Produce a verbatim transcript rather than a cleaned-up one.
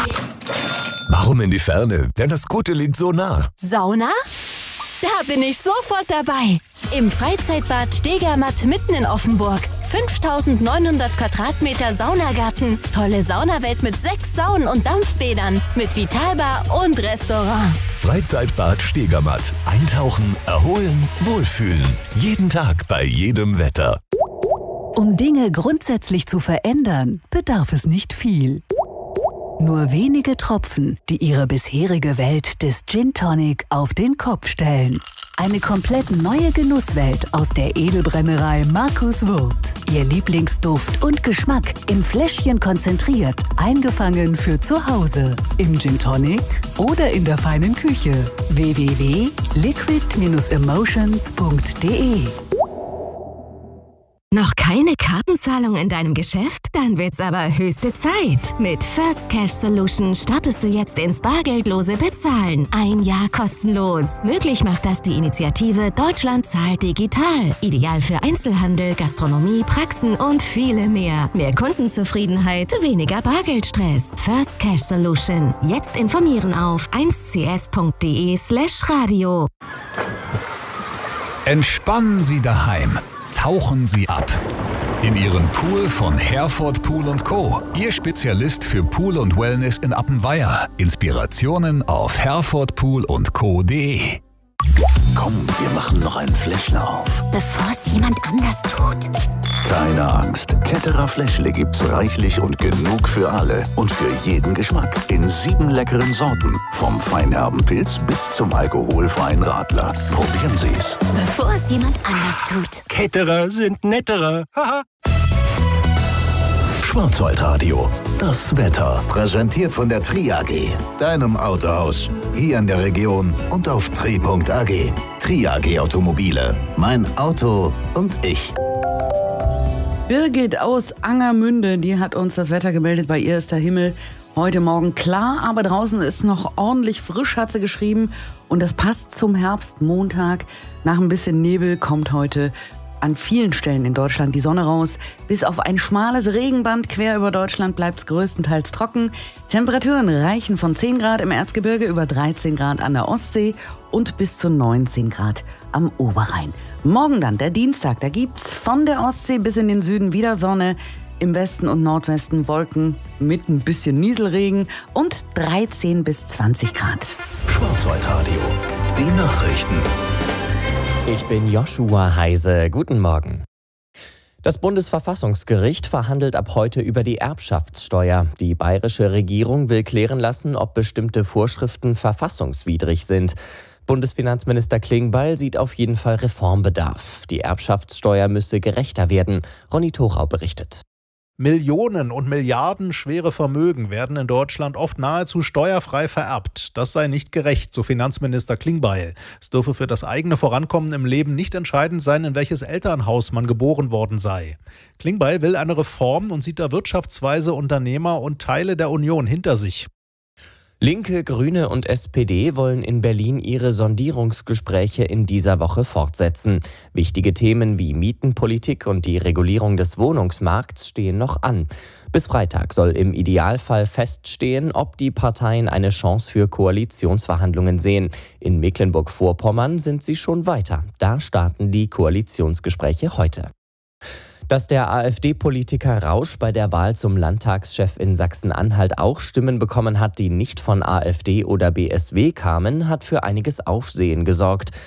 Warum in die Ferne, wenn das Gute liegt so nah? Sauna? Da bin ich sofort dabei. Im Freizeitbad Stegermatt mitten in Offenburg. fünftausendneunhundert Quadratmeter Saunagarten. Tolle Saunawelt mit sechs Saunen und Dampfbädern. Mit Vitalbar und Restaurant. Freizeitbad Stegermatt. Eintauchen, erholen, wohlfühlen. Jeden Tag bei jedem Wetter. Um Dinge grundsätzlich zu verändern, bedarf es nicht viel. Nur wenige Tropfen, die ihre bisherige Welt des Gin Tonic auf den Kopf stellen. Eine komplett neue Genusswelt aus der Edelbrennerei Markus Wurth. Ihr Lieblingsduft und Geschmack im Fläschchen konzentriert, eingefangen für zu Hause. Im Gin Tonic oder in der feinen Küche. w w w punkt liquid emotions punkt d e Noch keine Kartenzahlung in deinem Geschäft? Dann wird's aber höchste Zeit. Mit First Cash Solution startest du jetzt ins bargeldlose Bezahlen. Ein Jahr kostenlos. Möglich macht das die Initiative Deutschland zahlt digital. Ideal für Einzelhandel, Gastronomie, Praxen und viele mehr. Mehr Kundenzufriedenheit, weniger Bargeldstress. First Cash Solution. Jetzt informieren auf eins c s punkt d e slash radio. Entspannen Sie daheim. Tauchen Sie ab in Ihren Pool von Herford Pool und Co. Ihr Spezialist für Pool und Wellness in Appenweier. Inspirationen auf herford pool und co punkt d e. Komm, wir machen noch einen Fläschler auf. Bevor es jemand anders tut. Keine Angst. Ketterer Fläschle gibt's reichlich und genug für alle. Und für jeden Geschmack. In sieben leckeren Sorten. Vom feinherben Pilz bis zum alkoholfreien Radler. Probieren Sie's. Bevor es jemand anders tut. Ketterer sind netterer. Haha. Schwarzwaldradio. Das Wetter. Präsentiert von der Tri A G. Deinem Autohaus. Hier in der Region und auf tri punkt a g. Tri A G Automobile. Mein Auto und ich. Birgit aus Angermünde, die hat uns das Wetter gemeldet. Bei ihr ist der Himmel heute Morgen klar, aber draußen ist noch ordentlich frisch, hat sie geschrieben. Und das passt zum Herbstmontag. Nach ein bisschen Nebel kommt heute an vielen Stellen in Deutschland die Sonne raus. Bis auf ein schmales Regenband quer über Deutschland bleibt es größtenteils trocken. Temperaturen reichen von zehn Grad im Erzgebirge über dreizehn Grad an der Ostsee und bis zu neunzehn Grad am Oberrhein. Morgen dann, der Dienstag, da gibt's von der Ostsee bis in den Süden wieder Sonne. Im Westen und Nordwesten Wolken mit ein bisschen Nieselregen und dreizehn bis zwanzig Grad. Schwarzwaldradio. Die Nachrichten. Ich bin Joshua Heise. Guten Morgen. Das Bundesverfassungsgericht verhandelt ab heute über die Erbschaftssteuer. Die bayerische Regierung will klären lassen, ob bestimmte Vorschriften verfassungswidrig sind. Bundesfinanzminister Klingbeil sieht auf jeden Fall Reformbedarf. Die Erbschaftssteuer müsse gerechter werden. Ronny Thorau berichtet. Millionen und Milliarden schwere Vermögen werden in Deutschland oft nahezu steuerfrei vererbt. Das sei nicht gerecht, so Finanzminister Klingbeil. Es dürfe für das eigene Vorankommen im Leben nicht entscheidend sein, in welches Elternhaus man geboren worden sei. Klingbeil will eine Reform und sieht da Wirtschaftsweise, Unternehmer und Teile der Union hinter sich. Linke, Grüne und S P D wollen in Berlin ihre Sondierungsgespräche in dieser Woche fortsetzen. Wichtige Themen wie Mietenpolitik und die Regulierung des Wohnungsmarkts stehen noch an. Bis Freitag soll im Idealfall feststehen, ob die Parteien eine Chance für Koalitionsverhandlungen sehen. In Mecklenburg-Vorpommern sind sie schon weiter. Da starten die Koalitionsgespräche heute. Dass der AfD-Politiker Rausch bei der Wahl zum Landtagschef in Sachsen-Anhalt auch Stimmen bekommen hat, die nicht von AfD oder B S W kamen, hat für einiges Aufsehen gesorgt.